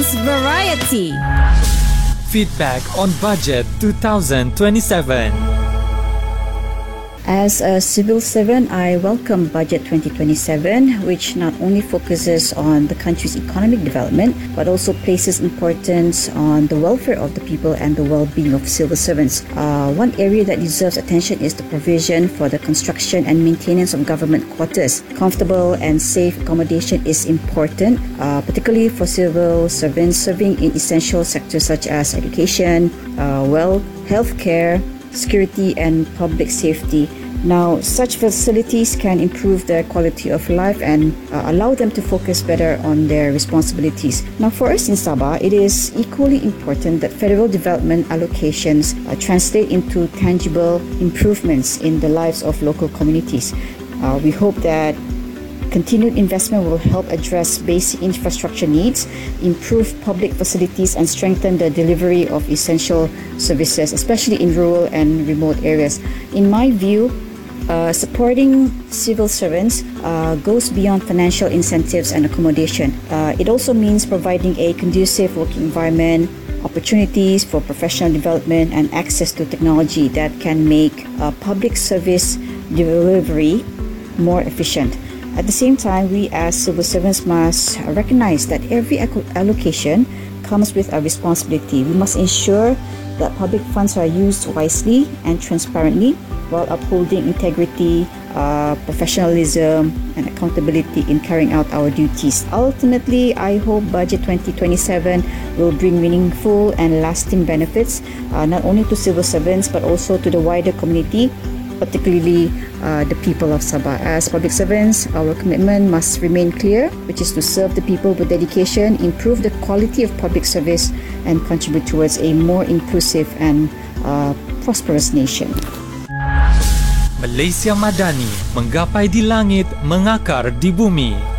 News Variety. Feedback on Budget 2027. As a civil servant, I welcome Budget 2027, which not only focuses on the country's economic development, but also places importance on the welfare of the people and the well-being of civil servants. One area that deserves attention is the provision for the construction and maintenance of government quarters. Comfortable and safe accommodation is important, particularly for civil servants serving in essential sectors such as education, healthcare, security and public safety. Now, such facilities can improve their quality of life and allow them to focus better on their responsibilities. Now, for us in Sabah, it is equally important that federal development allocations translate into tangible improvements in the lives of local communities. We hope that continued investment will help address basic infrastructure needs, improve public facilities, and strengthen the delivery of essential services, especially in rural and remote areas. In my view, supporting civil servants goes beyond financial incentives and accommodation. It also means providing a conducive working environment, opportunities for professional development, and access to technology that can make public service delivery more efficient. At the same time, we as civil servants must recognize that every allocation comes with a responsibility. We must ensure that public funds are used wisely and transparently while upholding integrity, professionalism, and accountability in carrying out our duties. Ultimately, I hope Budget 2027 will bring meaningful and lasting benefits, not only to civil servants but also to the wider community, particularly the people of Sabah. As public servants, our commitment must remain clear, which is to serve the people with dedication, improve the quality of public service, and contribute towards a more inclusive and prosperous nation. Malaysia Madani, menggapai di langit, mengakar di bumi.